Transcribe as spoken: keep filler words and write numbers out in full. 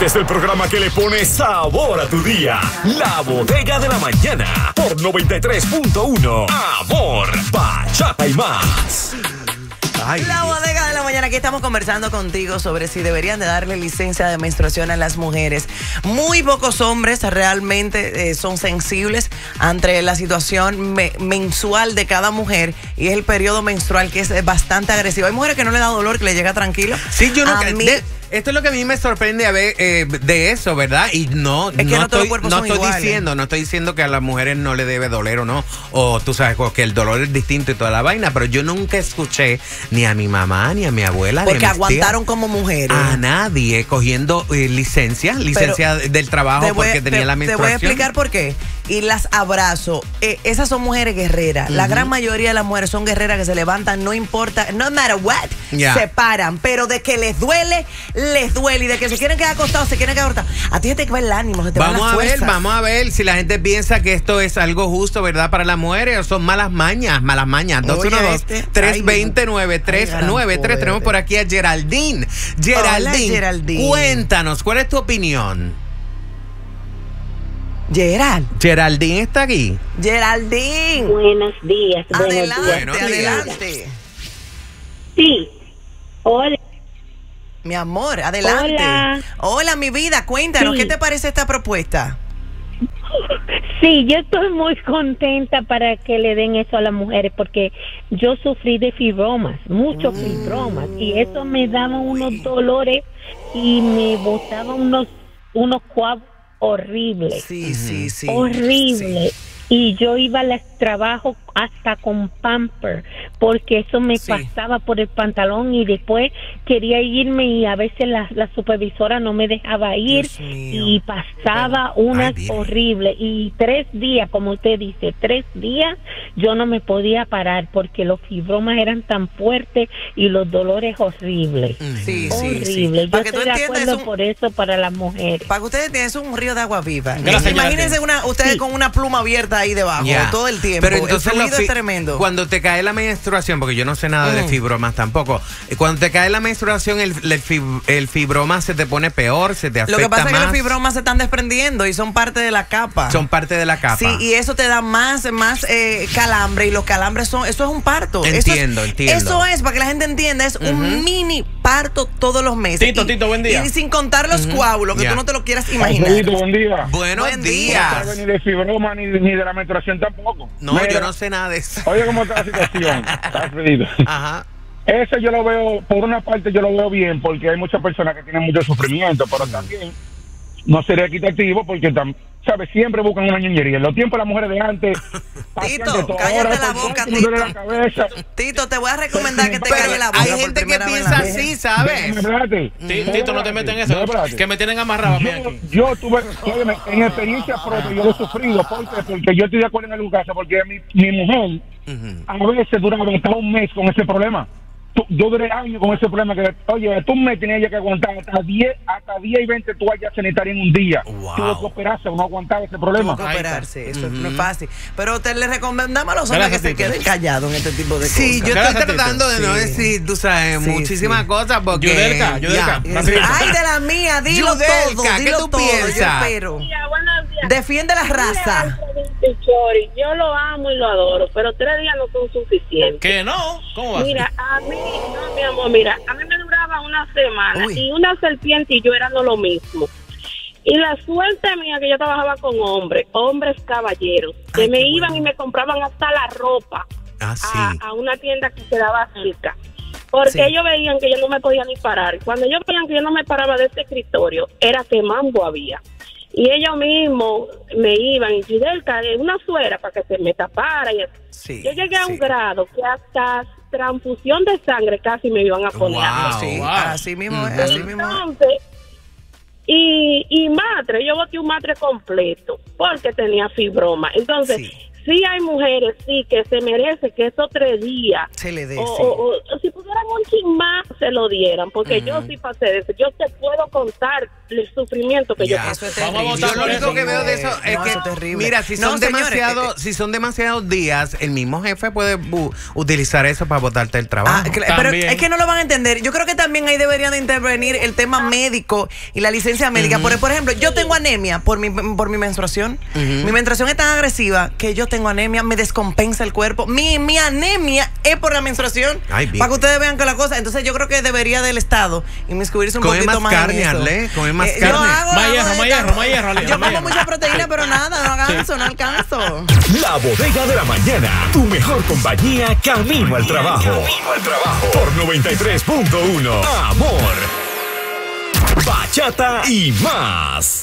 Este es el programa que le pone sabor a tu día. La Bodega de la Mañana por noventa y tres punto uno. Amor, bachata y más. Ay, la Bodega de la Mañana, aquí estamos conversando contigo sobre si deberían de darle licencia de menstruación a las mujeres. Muy pocos hombres realmente eh, son sensibles ante la situación me mensual de cada mujer, y es el periodo menstrual, que es bastante agresivo. Hay mujeres que no le da dolor, que le llega tranquilo. Sí, yo no... A mí, de, esto es lo que a mí me sorprende a ver eh, de eso, ¿verdad? Y no, es que no, no estoy, no estoy iguales. diciendo, no estoy diciendo que a las mujeres no le debe doler o no, o tú sabes que el dolor es distinto y toda la vaina, pero yo nunca escuché ni a mi mamá ni a mi abuela, porque ni a aguantaron como mujeres, a nadie cogiendo eh, licencia, licencia pero del trabajo voy, porque tenía te, la menstruación. Te voy a explicar por qué. Y las abrazo. Eh, esas son mujeres guerreras. Uh-huh. La gran mayoría de las mujeres son guerreras que se levantan, no importa, no matter what, yeah. se paran. Pero de que les duele, les duele. Y de que se quieren quedar acostados, se quieren quedar acostados. A ti se te va el ánimo, se te vamos van las a ver, fuerzas. Vamos a ver si la gente piensa que esto es algo justo, ¿verdad? Para las mujeres, o son malas mañas, malas mañas. dos uno dos, tres dos cero, nueve tres nueve tres. Tenemos por aquí a Geraldine. Geraldine, Hola, Geraldine. Cuéntanos, ¿cuál es tu opinión? Gerald. Geraldine está aquí. Geraldine. Buenos días. Adelante, buenos días. adelante. Sí. Hola. Mi amor, adelante. Hola. Hola, mi vida, cuéntanos, sí. ¿Qué te parece esta propuesta? Sí, yo estoy muy contenta para que le den eso a las mujeres, porque yo sufrí de fibromas, muchos mm. fibromas, y eso me daba unos dolores y me botaba unos, unos coágulos horribles. Sí, sí, sí. Horrible. Sí. Y yo iba al trabajo hasta con pamper, porque eso me sí. pasaba por el pantalón, y después quería irme y a veces la, la supervisora no me dejaba ir y pasaba Pero, unas ay, horribles. Y tres días, como usted dice, tres días yo no me podía parar porque los fibromas eran tan fuertes y los dolores horribles. Sí, horrible. sí, sí. Yo para estoy de acuerdo un, por eso para las mujeres. Para que ustedes entiendan, es un río de agua viva. Gracias, imagínense una, ustedes sí. con una pluma abierta ahí debajo yeah. todo el tiempo. Pero entonces el fluido es tremendo. Cuando te cae la menstruación, porque yo no sé nada mm. de fibromas tampoco, cuando te cae la menstruación, el, el, fib, el fibroma se te pone peor, se te afecta más. Lo que pasa más. es que los fibromas se están desprendiendo y son parte de la capa. Son parte de la capa. Sí, y eso te da más, más eh, calambre, y los calambres son, eso es un parto. Entiendo, eso es, entiendo. Eso es, para que la gente entienda, es uh-huh. un mini parto todos los meses. Tito, y, Tito, buen día. Y sin contar los uh-huh. coágulos, que yeah. tú no te lo quieras imaginar. Tito, buen día. Buenos buen días. No ni de fibroma ni, ni de la menstruación tampoco. No, Mira, yo no sé nada de eso. Oye, ¿cómo está la situación? Ajá. Eso yo lo veo, por una parte yo lo veo bien, porque hay muchas personas que tienen mucho sufrimiento, pero también no sería equitativo porque, ¿sabes? Siempre buscan una ñoñería. En los tiempos de las mujeres de antes... Tito, cállate la boca, Tito. La Tito, te voy a recomendar que te calles la boca. Hay gente que piensa así, ¿sabes? Tito, no te meten en eso, que me tienen amarrado a mí aquí. Yo tuve, óyeme, en experiencia propia, yo lo he sufrido, porque, porque yo estoy de acuerdo en algún caso, porque mi, mi mujer uh-huh. a veces duraba hasta un mes con ese problema. Yo duré años con ese problema que, oye, tú me tenías que aguantar hasta diez, hasta diez y veinte toallas sanitarias en un día. Wow. Tuvo que operarse o no aguantaba ese problema. Tuvo que operarse, eso uh-huh. no es fácil. Pero te le recomendamos a los hombres que se queden callados en este tipo de cosas. Sí, yo estoy tratando de no decir, tú sabes, sí, muchísimas sí. cosas porque... Yudelka, Yudelka. Ay, de la mía, dilo Yudelka, todo, dilo ¿qué tú todo, piensas? yo espero. Mira, buenos días. Defiende la raza. Yo lo amo y lo adoro, pero tres días no son suficientes. ¿Qué no? ¿Cómo va? Mira, a mí, no, mi amor, mira, a mí me duraba una semana Uy. y una serpiente y yo éramos lo mismo. Y la suerte mía que yo trabajaba con hombres, hombres caballeros, que Ay, me iban bueno. y me compraban hasta la ropa ah, sí. a, a una tienda que quedaba cerca. Porque sí. ellos veían que yo no me podía ni parar. Cuando ellos veían que yo no me paraba de ese escritorio, era que mambo había. Y ellos mismos me iban, y Yudelka, una suera para que se me tapara. Y sí, yo llegué a un sí. grado que hasta transfusión de sangre casi me iban a poner. Wow, sí, wow. Así mismo es, así mismo Entonces, y, y matre, yo boté un matre completo porque tenía fibroma. Entonces, sí. sí hay mujeres, sí, que se merece que esos tres días se le dé, o, sí. o, o, o si pudieran un chin más, se lo dieran, porque uh-huh. yo sí pasé de eso. Yo te puedo contar el sufrimiento que ya, yo pasé. Vamos a yo lo único que veo de eso es no, que, eso es mira, si son, no, demasiado, señores, si son demasiados días, el mismo jefe puede uh, utilizar eso para botarte el trabajo. Ah, pero es que no lo van a entender. Yo creo que también ahí deberían de intervenir el tema médico y la licencia médica. Uh-huh. Por, por ejemplo, yo tengo anemia por mi, por mi menstruación. Uh-huh. Mi menstruación es tan agresiva que yo tengo anemia, me descompensa el cuerpo. Mi, mi anemia es por la menstruación. Ay, para que ustedes vean que la cosa. Entonces yo creo que debería del Estado inmiscuirse un poquito más, más carne, en eso. Arlé, comer más eh, carne. Hago, más hierro, más hierro, más hierro. Yo como mucha proteína, pero nada, no alcanzo, no alcanzo. La Bodega de la Mañana, tu mejor compañía camino al trabajo. Camino al trabajo. Por noventa y tres punto uno. Amor, bachata y más.